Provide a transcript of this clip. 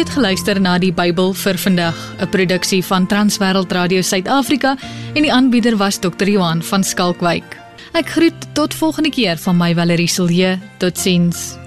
het geluister na die Bybel vir vandag, 'n produksie van Transwêreld Radio Suid-Afrika en die aanbieder was Dr. Johan van Skalkwyk. Ek groet tot volgende keer van my Valerie Silje. Totsiens.